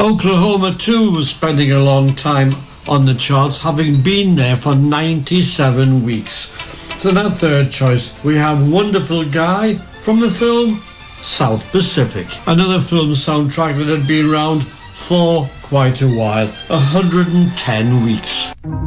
Oklahoma too was spending a long time on the charts, having been there for 97 weeks. So in our third choice, we have Wonderful Guy from the film South Pacific, another film soundtrack that had been around for quite a while, 110 weeks.